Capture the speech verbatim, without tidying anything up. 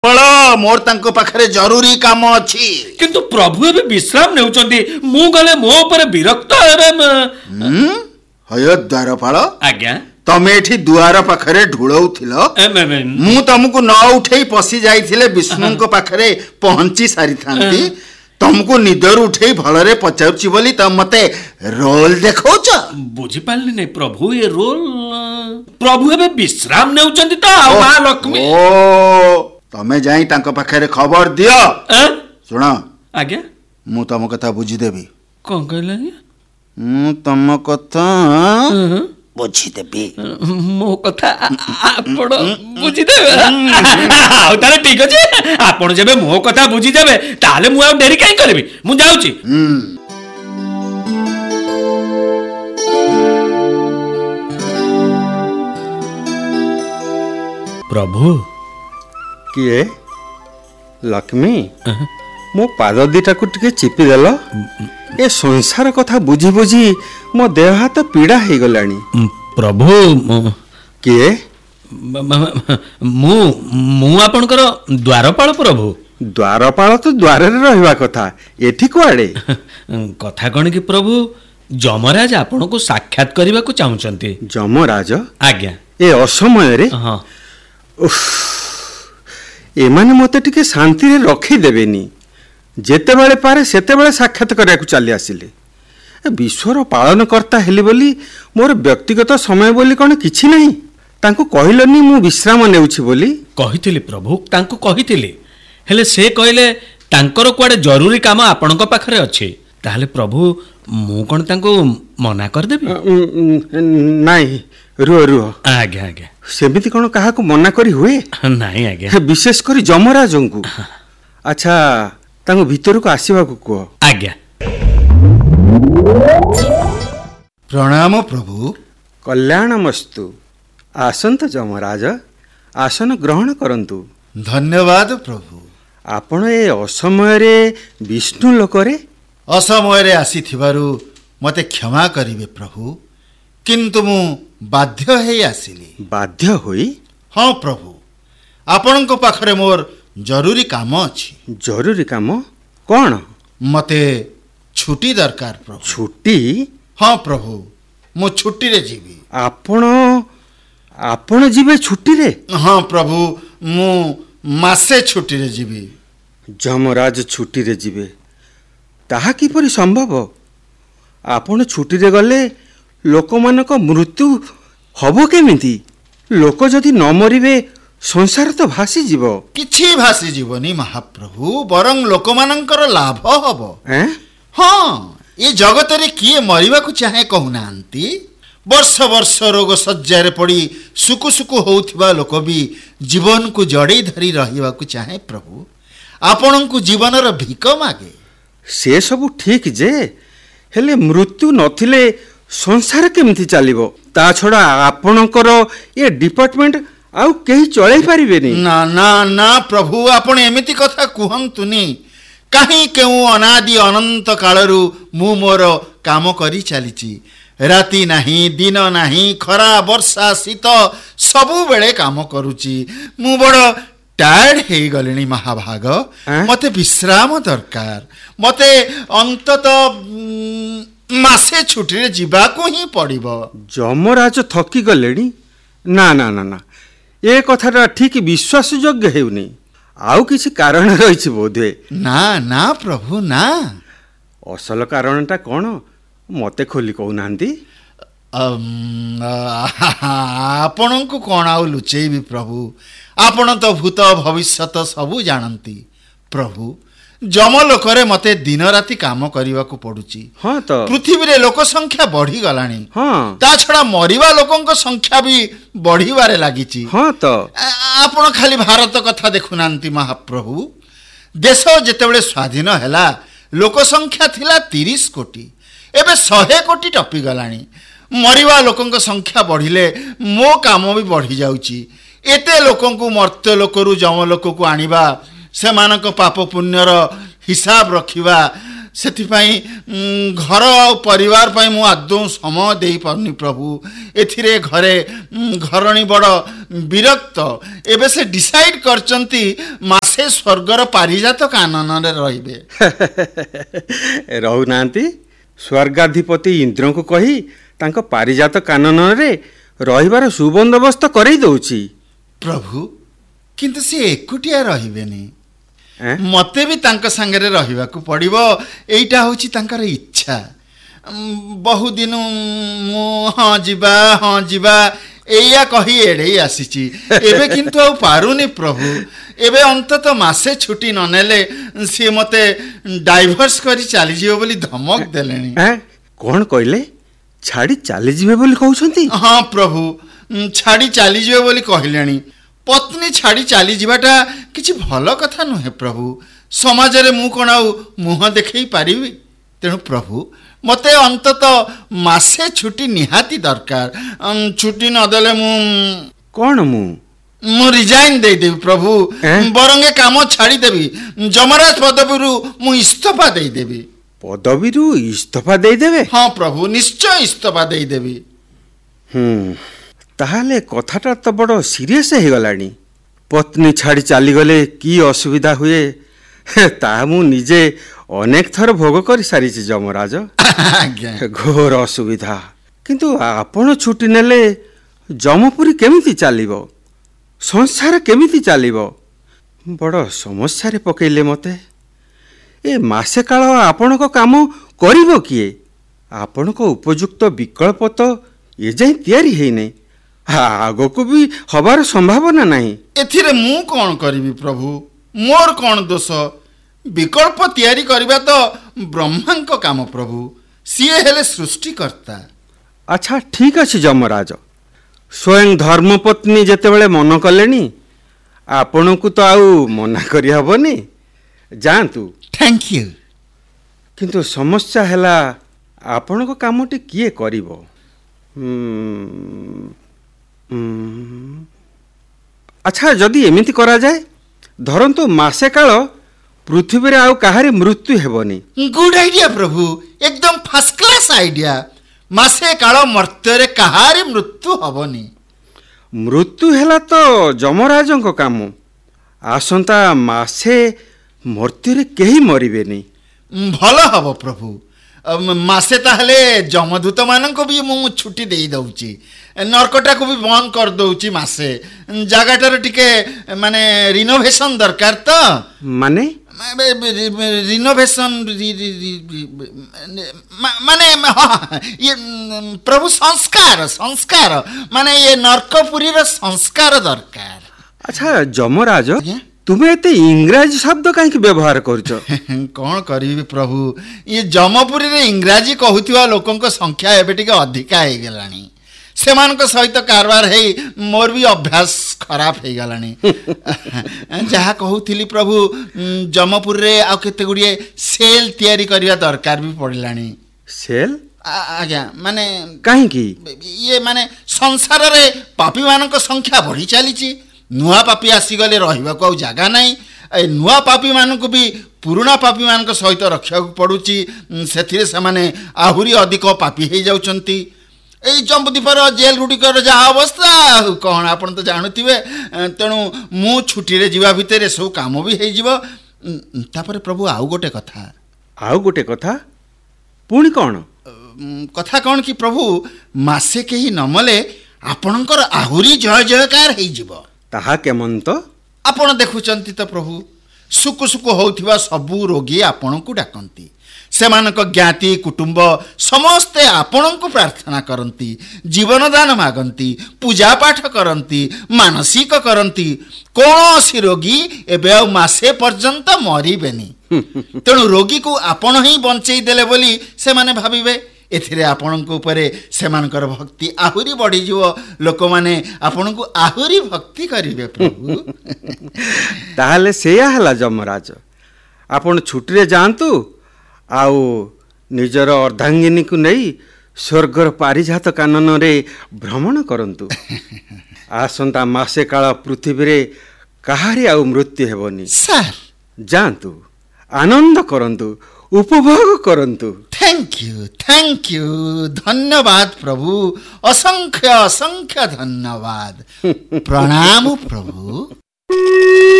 मोर तांको पाखरे जरूरी काम अछि किंतु प्रभु एबे विश्राम नेउचंदी मु गले मो ऊपर विरक्त हेबे हम हय द्वारपाल आज्ञा तमे एठी दुआर पाखरे ढुळौथिलो मु तुमको न उठेई पसी जाइथिले विष्णुको पाखरे पहुंची सारी थांती तुमको निदर उठेई भलरे पचाउची बोली त मते रोल देखौछ बुझी पालनी नै प्रभु ये रोल प्रभु एबे विश्राम नेउचंदी त महालक्ष्मी ओ तमे जाई तांको पाखरे खबर दियो सुन आज्ञा मु तम कथा बुझी देबी कोन कहला मु तम कथा बुझी देबी मो कथा आपण बुझी देबे आ ताले ठीक अछि आपण जेबे मो कथा बुझी देबे ताले मु आ डेरी काई करबी मु जाउची प्रभु किए लक्ष्मी मो पाद दीटा को टिके चिपी देल ए संसार कथा बुझी बुझी मो देह हाथ पीड़ा हो गलानी प्रभु किए मु मु आपनकर द्वारपाल प्रभु द्वारपाल तो द्वार रे रहबा कथा एठी कुआडे कथा कोन कि प्रभु जमराज आपन को साक्षात करबा को चाहुचंती जमराज आज्ञा ए असमय रे हां एमाने मते टिके शांति रे रखी देबेनी जेते बेले पारे सेते बेले साक्षात करिया को चली आसिले विश्वर पालन करता हेली बोली मोर व्यक्तिगत समय बोली कोन किछि नहीं तांको कहिलनी मु विश्राम नेउछि बोली कहिथिली प्रभु तांको कहिथिली हेले से कहले तांकर कुआडे जरूरी काम आपनक पाखरे अछि ताले प्रभु मु कोन तांको मना कर देबी नाही रुह रुह आज्ञा आज्ञा सेमिति कोन काहा को मना करी हुए नाही आज्ञा विशेष करी जमराजन को अच्छा तांको भीतर को आसीबा को को आज्ञा प्रणाम प्रभु कल्याणमस्तु आसंत जमराज आसन ग्रहण करंतु धन्यवाद प्रभु आपण ए असमय रे विष्णु लोकरे असमय रे आसी थिबारु मते क्षमा करिवे प्रभु किंतु मु बाध्य हे आसिली बाध्य होई हाँ प्रभु आपनको पाखरे मोर जरूरी काम अछि जरूरी काम कौन मते छुट्टी दरकार प्रभु छुट्टी हाँ प्रभु मु छुट्टी रे जीवी आपण आपण जीवे छुट्टी रे हाँ प्रभु मु मासे छुट्टी रे जीवी जमराज छुट्टी रे जीवे ताहा किपरि संभव आपण छुट्टी रे गले लोक मानक मृत्यु हबो केमिति लोक जदि न मरिबे संसार तो भासी जीव किछि भासी जीवनी महाप्रभु बरं लोक मानकर लाभ हबो हैं हाँ ये जगत रे किए मरिबा को चाहे कहूनांती वर्ष वर्ष रोग सज्जा रे पड़ी सुकु सुकु होउथिबा लोक भी जीवन को जड़े धरी रहिबा को चाहे प्रभु आपन को जीवन रो भिक मागे से सब ठीक जे हेले मृत्यु नथिले संसार केमिति चलिबो ता छडा आपनकर ये डिपार्टमेंट आउ केही चलै परिबेनी ना ना ना प्रभु आपण एमिति कथा कुहंतुनी काहे केउ अनादि अनंत कालरू मु मोर काम करी चलीची राति नाही दिन नाही खरा वर्षा शीत सबु बेले काम करूची मु बड़ टायर्ड हे गलेनी महाभाग मते विश्राम दरकार मते अंतत मासे छुट्टी रे जीवा को ही पड़िबो जमराज थकी गलेनी ना ना ना ना ए कथाटा ठीक विश्वास योग्य हेउनी आउ किछि कारण रहिछि बोधे ना ना प्रभु ना असल कारणटा कोन मते खोली कहू नांती आपण को कोन आउ लुचेबी प्रभु आपण तो भूत भविष्यत सबु जानंती प्रभु जम लोकरे मते दिन राति काम करिवा को पडुची हां तो पृथ्वी रे लोक संख्या बढ़ी गलानी हां ता छडा मरिवा लोकंक संख्या भी बढ़ीबारे लागिची हां तो आपण खाली भारत कथा देखुनांती महाप्रभु देश जेतेबेले स्वाधीन हैला लोक संख्या थिला तीस कोटी एबे सौ कोटी टपी गलानी मरिवा लोकंक संख्या बढ़िले मो काम भी बढ़ी जाउची एते लोकंकु मर्त्य लोकरू जम लोक को आनिबा सेमानक पाप पुण्यर हिसाब रखिबा ସେଥିପାଇଁ ଉଁ, ଘର ଆଉ ପରିବାର ପାଇଁ ମୁଁ ଆଦୌ ସମୟ ଦେଇପାରୁନି ପ୍ରଭୁ। ଏଥିରେ ଘରେ ଉଁ, ଘରଣୀ ବଡ଼ ବିରକ୍ତ। ଏବେ ସେ ଡିସାଇଡ୍ କରିଛନ୍ତି ମାସେ ସ୍ୱର୍ଗର ପାରିଜାତ କାନନରେ ରହିବେ। ରହୁନାହାନ୍ତି, ସ୍ୱର୍ଗାଧିପତି ଇନ୍ଦ୍ରଙ୍କୁ କହି ତାଙ୍କ ପାରିଜାତ କାନନରେ ରହିବାର ସୁବନ୍ଦୋବସ୍ତ କରେଇ ଦଉଛି। ପ୍ରଭୁ, କିନ୍ତୁ ସେ ଏକୁଟିଆ ରହିବେନି, ଏଁ? ମୋତେ ବି ତାଙ୍କ ସାଙ୍ଗରେ ରହିବାକୁ ପଡ଼ିବ। ଏଇଟା ହେଉଛି ତାଙ୍କର ଇଚ୍ଛା। ଉଁ, ବହୁଦିନ ମୁଁ ହଁ ଯିବା ହଁ ଯିବା ଏଇଆ କହି ଏଡ଼େଇ ଆସିଛି। ଏବେ କିନ୍ତୁ ଆଉ ପାରୁନି ପ୍ରଭୁ। ଏବେ ଅନ୍ତତଃ ମାସେ ଛୁଟି ନ ନେଲେ ସିଏ ମୋତେ ଡାଇଭର୍ସ କରି ଚାଲିଯିବ ବୋଲି ଧମକ ଦେଲେଣି। ଏଁ? କ'ଣ କହିଲେ? ଛାଡ଼ି ଚାଲିଯିବେ ବୋଲି କହୁଛନ୍ତି? ହଁ ପ୍ରଭୁ, ଉଁ, ଛାଡ଼ି ଚାଲିଯିବେ ବୋଲି କହିଲେଣି। ପତ୍ନୀ ଛାଡ଼ି ଚାଲିଯିବାଟା କିଛି ଭଲ କଥା ନୁହେଁ ପ୍ରଭୁ। ସମାଜରେ ମୁଁ କ'ଣ ଆଉ ମୁହଁ ଦେଖେଇ ପାରିବି? ତେଣୁ ପ୍ରଭୁ, ମୋତେ ଅନ୍ତତଃ ମାସେ ଛୁଟି ନିହାତି ଦରକାର। ଉଁ, ଛୁଟି ନଦେଲେ ମୁଁ କ'ଣ ମୁଁ ମୁଁ ରିଜାଇନ୍ ଦେଇଦେବି ପ୍ରଭୁ। ଏଁ? ବରଂ ଏ କାମ ଛାଡ଼ିଦେବି। ଯମରାଜ ପଦବୀରୁ ମୁଁ ଇସ୍ତଫା ଦେଇଦେବି। ପଦବୀରୁ ଇସ୍ତଫା ଦେଇଦେବେ? ହଁ ପ୍ରଭୁ, ନିଶ୍ଚୟ ଇସ୍ତଫା ଦେଇଦେବି। ହୁଁ, ତାହେଲେ କଥାଟା ତ ବଡ଼ ସିରିୟସ୍ ହେଇଗଲାଣି। ପତ୍ନୀ ଛାଡ଼ି ଚାଲିଗଲେ କି ଅସୁବିଧା ହୁଏ, ହେ, ତାହା ମୁଁ ନିଜେ ଅନେକ ଥର ଭୋଗ କରିସାରିଛି ଯମରାଜ। ଆଜ୍ଞା। ଘୋର ଅସୁବିଧା। କିନ୍ତୁ ଆପଣ ଛୁଟି ନେଲେ ଯମପୁରୀ କେମିତି ଚାଲିବ? ସଂସାର କେମିତି ଚାଲିବ? ବଡ଼ ସମସ୍ୟାରେ ପକେଇଲେ ମୋତେ। ଏ ମାସେ କାଳ ଆପଣଙ୍କ କାମ କରିବ କିଏ? ଆପଣଙ୍କ ଉପଯୁକ୍ତ ବିକଳ୍ପ ତ ଏଯାଏଁ ତିଆରି ହେଇନି, ଆଗକୁ ବି ହବାର ସମ୍ଭାବନା ନାହିଁ। ଏଥିରେ ମୁଁ କ'ଣ କରିବି ପ୍ରଭୁ? ମୋର କ'ଣ ଦୋଷ? ବିକଳ୍ପ ତିଆରି କରିବା ତ ବ୍ରହ୍ମାଙ୍କ କାମ ପ୍ରଭୁ। ସିଏ ହେଲେ ସୃଷ୍ଟିକର୍ତ୍ତା। ଆଚ୍ଛା, ଠିକ୍ ଅଛି ଯମରାଜ। ସ୍ୱୟଂ ଧର୍ମପତ୍ନୀ ଯେତେବେଳେ ମନ କଲେଣି, ଆପଣଙ୍କୁ ତ ଆଉ ମନା କରିହେବନି। ଯାଆନ୍ତୁ। Thank you. କିନ୍ତୁ ସମସ୍ୟା ହେଲା, ଆପଣଙ୍କ କାମଟି କିଏ କରିବ? ଆଚ୍ଛା, ଯଦି ଏମିତି କରାଯାଏ, ଧରନ୍ତୁ ମାସେ କାଳ ପୃଥିବୀରେ ଆଉ କାହାରି ମୃତ୍ୟୁ ହେବନି। ଗୁଡ୍ ଆଇଡିଆ ପ୍ରଭୁ, ଏକଦମ ଫାର୍ଷ୍ଟ କ୍ଲାସ୍ ଆଇଡିଆ। ମାସେ କାଳ ମର୍ତ୍ତ୍ୟରେ କାହାରି ମୃତ୍ୟୁ ହବନି। ମୃତ୍ୟୁ ହେଲା ତ ଯମରାଜଙ୍କ କାମ। ଆସନ୍ତା ମାସେ ମର୍ତ୍ତ୍ୟରେ କେହି ମରିବେନି। ଭଲ ହବ ପ୍ରଭୁ। ମାସେ ତାହେଲେ ଯମଦୂତମାନଙ୍କୁ ବି ମୁଁ ଛୁଟି ଦେଇ ଦେଉଛି। ନର୍କଟାକୁ ବି ବନ୍ଦ କରିଦେଉଛି ମାସେ। ଜାଗାଟାର ଟିକେ ମାନେ ରିନୋଭେସନ୍ ଦରକାର ତ। ମାନେ ରିନୋଭେସନ୍ ମାନେ ଇଏ ପ୍ରଭୁ ସଂସ୍କାର ସଂସ୍କାର ମାନେ ଇଏ ନର୍କପୁରୀର ସଂସ୍କାର ଦରକାର। ଆଚ୍ଛା ଯମରାଜ, ଆଜ୍ଞା? ତୁମେ ଏତେ ଇଂରାଜୀ ଶବ୍ଦ କାହିଁକି ବ୍ୟବହାର କରୁଛ? କ'ଣ କରିବି ପ୍ରଭୁ, ଇଏ ଯମପୁରୀରେ ଇଂରାଜୀ କହୁଥିବା ଲୋକଙ୍କ ସଂଖ୍ୟା ଏବେ ଟିକେ ଅଧିକା ହେଇଗଲାଣି। ସେମାନଙ୍କ ସହିତ କାରବାର ହେଇ ମୋର ବି ଅଭ୍ୟାସ ଖରାପ ହେଇଗଲାଣି। ଯାହା କହୁଥିଲି ପ୍ରଭୁ, ଯମପୁରରେ ଆଉ କେତେ ଗୁଡ଼ିଏ ସେଲ୍ ତିଆରି କରିବା ଦରକାର ବି ପଡ଼ିଲାଣି। ସେଲ୍? ଆଜ୍ଞା, ମାନେ କାହିଁକି? ଇଏ ମାନେ ସଂସାରରେ ପାପୀମାନଙ୍କ ସଂଖ୍ୟା ବଢ଼ି ଚାଲିଛି। ନୂଆ ପାପୀ ଆସିଗଲେ ରହିବାକୁ ଆଉ ଜାଗା ନାହିଁ। ଏ ନୂଆ ପାପୀମାନଙ୍କୁ ବି ପୁରୁଣା ପାପୀମାନଙ୍କ ସହିତ ରଖିବାକୁ ପଡ଼ୁଛି। ସେଥିରେ ସେମାନେ ଆହୁରି ଅଧିକ ପାପୀ ହେଇଯାଉଛନ୍ତି। ଏଇ ଜମ୍ବୁଦ୍ୱୀପର ଜେଲ୍ ଗୁଡ଼ିକର ଯାହା ଅବସ୍ଥା, ଆଉ କ'ଣ ଆପଣ ତ ଜାଣୁଥିବେ। ତେଣୁ ମୁଁ ଛୁଟିରେ ଯିବା ଭିତରେ ସବୁ କାମ ବି ହେଇଯିବ। ତାପରେ ପ୍ରଭୁ ଆଉ ଗୋଟେ କଥା। ଆଉ ଗୋଟେ କଥା? ପୁଣି କ'ଣ କଥା? କ'ଣ କି ପ୍ରଭୁ, ମାସେ କେହି ନ ମଲେ ଆପଣଙ୍କର ଆହୁରି ଜୟ ଜୟକାର ହେଇଯିବ। ତାହା କେମନ୍ତ? ଆପଣ ଦେଖୁଛନ୍ତି ତ ପ୍ରଭୁ, ସୁକୁ ସୁକୁ ହେଉଥିବା ସବୁ ରୋଗୀ ଆପଣଙ୍କୁ ଡାକନ୍ତି। ସେମାନଙ୍କ ଜ୍ଞାତି କୁଟୁମ୍ବ ସମସ୍ତେ ଆପଣଙ୍କୁ ପ୍ରାର୍ଥନା କରନ୍ତି, ଜୀବନଦାନ ମାଗନ୍ତି, ପୂଜାପାଠ କରନ୍ତି, ମାନସିକ କରନ୍ତି। କୌଣସି ରୋଗୀ ଏବେ ଆଉ ମାସେ ପର୍ଯ୍ୟନ୍ତ ମରିବେନି। ତେଣୁ ରୋଗୀକୁ ଆପଣ ହିଁ ବଞ୍ଚେଇ ଦେଲେ ବୋଲି ସେମାନେ ଭାବିବେ। ଏଥିରେ ଆପଣଙ୍କ ଉପରେ ସେମାନଙ୍କର ଭକ୍ତି ଆହୁରି ବଢ଼ିଯିବ। ଲୋକମାନେ ଆପଣଙ୍କୁ ଆହୁରି ଭକ୍ତି କରିବେ ପ୍ରଭୁ। ତାହେଲେ ସେଇଆ ହେଲା ଯମରାଜ। ଆପଣ ଛୁଟିରେ ଯାଆନ୍ତୁ, ଆଉ ନିଜର ଅର୍ଦ୍ଧାଙ୍ଗିନୀକୁ ନେଇ ସ୍ୱର୍ଗର ପାରିଜାତ କାନନରେ ଭ୍ରମଣ କରନ୍ତୁ। ଆସନ୍ତା ମାସେ କାଳ ପୃଥିବୀରେ କାହାରି ଆଉ ମୃତ୍ୟୁ ହେବନି। ସାର୍, ଯାଆନ୍ତୁ, ଆନନ୍ଦ କରନ୍ତୁ, ଉପଭୋଗ କରନ୍ତୁ। थैंक यू थैंक यू धन्यवाद प्रभु असंख्य असंख्य धन्यवाद प्रणाम प्रभु।